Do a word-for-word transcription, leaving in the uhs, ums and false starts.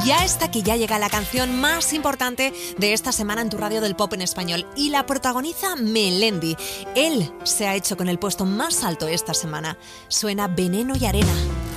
Ya está aquí, ya llega la canción más importante de esta semana en tu radio del pop en español y la protagoniza Melendi. Él se ha hecho con el puesto más alto esta semana. Suena Veneno y Arena.